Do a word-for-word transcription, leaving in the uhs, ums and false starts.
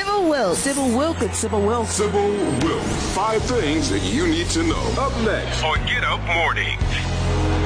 Sybil Wilkes. Sybil Wilkes. Sybil Wilkes. Sybil Wilkes. Five things that you need to know. Up next on Get Up Mornings.